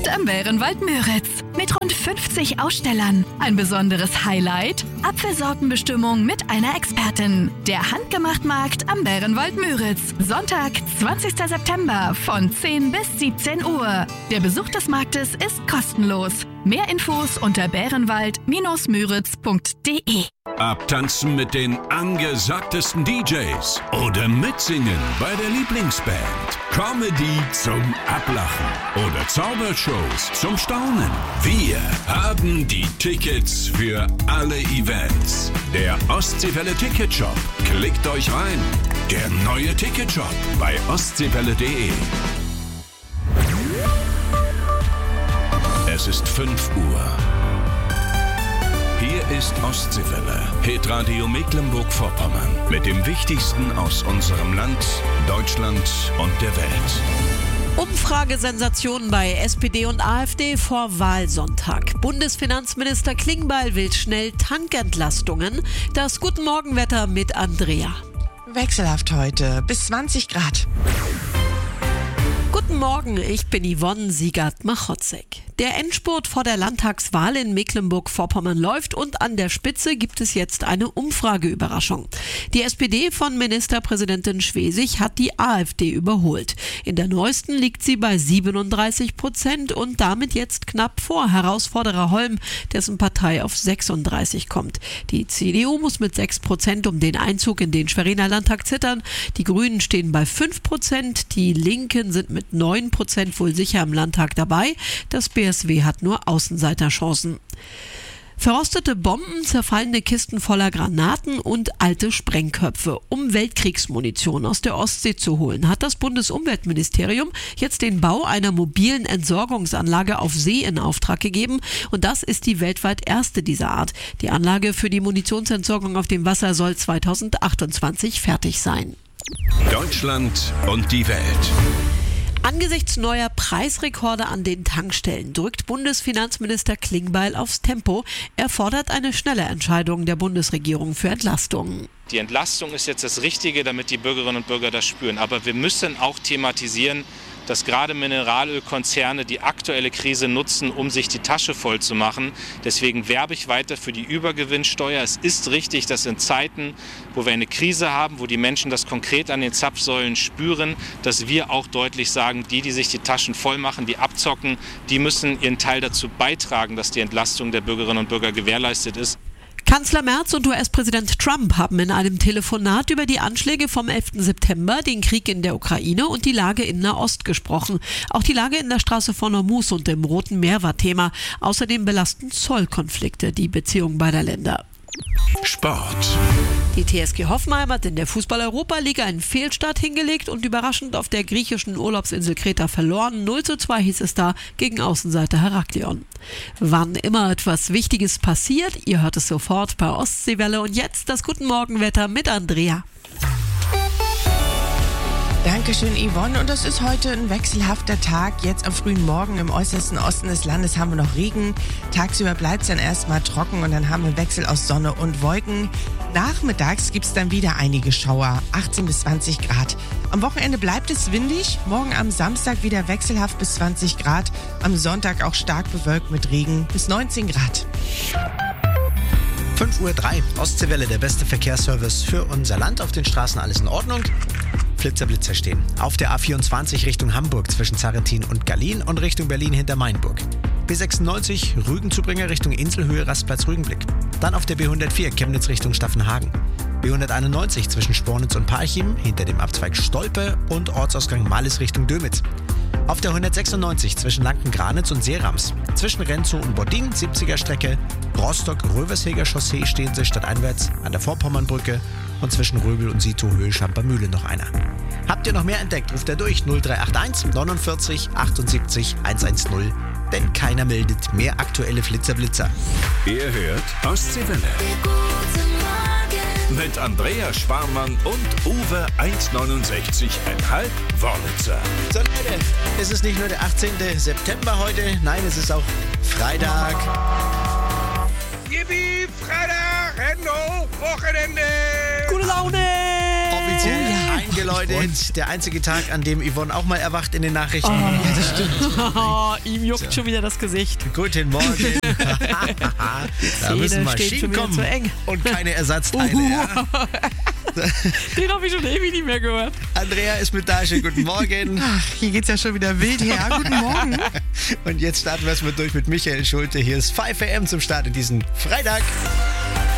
am Bärenwald Müritz. Mit rund 50 Ausstellern. Ein besonderes Highlight? Apfelsortenbestimmung mit einer Expertin. Der Handgemachtmarkt am Bärenwald Müritz. Sonntag, 20. September von 10 bis 17 Uhr. Der Besuch des Marktes ist kostenlos. Mehr Infos unter bärenwald-müritz.de. Abtanzen mit den angesagtesten DJs oder mitsingen bei der Lieblingsband. Comedy zum Ablachen oder Zaubershows zum Staunen. Wir haben die Tickets für alle Events. Der Ostseewelle Ticketshop. Klickt euch rein. Der neue Ticketshop bei ostseewelle.de. Es ist 5 Uhr. Hier ist Ostseewelle, Hitradio Mecklenburg-Vorpommern. Mit dem Wichtigsten aus unserem Land, Deutschland und der Welt. Umfragesensationen bei SPD und AfD vor Wahlsonntag. Bundesfinanzminister Klingbeil will schnell Tankentlastungen. Das Guten Morgenwetter mit Andrea. Wechselhaft heute, bis 20 Grad. Guten Morgen, ich bin Yvonne Siegert-Machotzek. Der Endspurt vor der Landtagswahl in Mecklenburg-Vorpommern läuft und an der Spitze gibt es jetzt eine Umfrageüberraschung. Die SPD von Ministerpräsidentin Schwesig hat die AfD überholt. In der neuesten liegt sie bei 37% und damit jetzt knapp vor Herausforderer Holm, dessen Partei auf 36 kommt. Die CDU muss mit 6% um den Einzug in den Schweriner Landtag zittern. Die Grünen stehen bei 5%, die Linken sind mit 9% wohl sicher im Landtag dabei. Das BSW hat nur Außenseiterchancen. Verrostete Bomben, zerfallene Kisten voller Granaten und alte Sprengköpfe. Um Weltkriegsmunition aus der Ostsee zu holen, hat das Bundesumweltministerium jetzt den Bau einer mobilen Entsorgungsanlage auf See in Auftrag gegeben. Und das ist die weltweit erste dieser Art. Die Anlage für die Munitionsentsorgung auf dem Wasser soll 2028 fertig sein. Deutschland und die Welt. Angesichts neuer Preisrekorde an den Tankstellen drückt Bundesfinanzminister Klingbeil aufs Tempo. Er fordert eine schnelle Entscheidung der Bundesregierung für Entlastungen. Die Entlastung ist jetzt das Richtige, damit die Bürgerinnen und Bürger das spüren. Aber wir müssen auch thematisieren, dass gerade Mineralölkonzerne die aktuelle Krise nutzen, um sich die Tasche voll zu machen. Deswegen werbe ich weiter für die Übergewinnsteuer. Es ist richtig, dass in Zeiten, wo wir eine Krise haben, wo die Menschen das konkret an den Zapfsäulen spüren, dass wir auch deutlich sagen, die sich die Taschen voll machen, die abzocken, die müssen ihren Teil dazu beitragen, dass die Entlastung der Bürgerinnen und Bürger gewährleistet ist. Kanzler Merz und US-Präsident Trump haben in einem Telefonat über die Anschläge vom 11. September, den Krieg in der Ukraine und die Lage in Nahost gesprochen. Auch die Lage in der Straße von Hormuz und im Roten Meer war Thema. Außerdem belasten Zollkonflikte die Beziehungen beider Länder. Sport. Die TSG Hoffenheim hat in der Fußball-Europa-Liga einen Fehlstart hingelegt und überraschend auf der griechischen Urlaubsinsel Kreta verloren. 0:2 hieß es da gegen Außenseiter Heraklion. Wann immer etwas Wichtiges passiert, ihr hört es sofort bei Ostseewelle. Und jetzt das Guten Morgenwetter mit Andrea. Dankeschön, Yvonne. Und das ist heute ein wechselhafter Tag. Jetzt am frühen Morgen im äußersten Osten des Landes haben wir noch Regen. Tagsüber bleibt es dann erstmal trocken und dann haben wir Wechsel aus Sonne und Wolken. Nachmittags gibt es dann wieder einige Schauer, 18 bis 20 Grad. Am Wochenende bleibt es windig. Morgen am Samstag wieder wechselhaft bis 20 Grad. Am Sonntag auch stark bewölkt mit Regen bis 19 Grad. 5:03 Uhr, Ostseewelle, der beste Verkehrsservice für unser Land. Auf den Straßen alles in Ordnung. Blitzer stehen. Auf der A24 Richtung Hamburg zwischen Zarrentin und Gallien und Richtung Berlin hinter Mainburg. B96 Rügenzubringer Richtung Inselhöhe, Rastplatz Rügenblick. Dann auf der B104 Chemnitz Richtung Staffenhagen. B191 zwischen Spornitz und Parchim hinter dem Abzweig Stolpe und Ortsausgang Mallis Richtung Dömitz. Auf der 196 zwischen Lanken-Granitz und Seerams. Zwischen Renzow und Bodding 70er Strecke. Rostock-Röversheger Chaussee stehen sie stadteinwärts an der Vorpommernbrücke. Und zwischen Röbel und Sito Höhe Schampermühle noch einer. Habt ihr noch mehr entdeckt, ruft er durch 0381 49 78 110. Denn keiner meldet mehr aktuelle Flitzer. Ihr hört Ostseewelle. Mit Andrea Sparmann und Uwe 1,69,5 Wollitzer. So Leute, es ist nicht nur der 18. September heute, nein, es ist auch Freitag. Yippie, Freitag, Hände hoch, Wochenende. Gute Laune! offiziell eingeläutet. Der einzige Tag, an dem Yvonne auch mal erwacht in den Nachrichten. Ja, das stimmt. Ihm juckt schon wieder das Gesicht. Guten Morgen. Da müssen Maschinen kommen zu eng. und keine Ersatzteile. Ja. Den habe ich schon ewig nicht mehr gehört. Andrea ist mit da. Schönen guten Morgen. Ach, hier geht's ja schon wieder wild her. Guten Morgen. Und jetzt starten wir erstmal durch mit Michael Schulte. Hier ist 5 AM zum Start in diesen Freitag.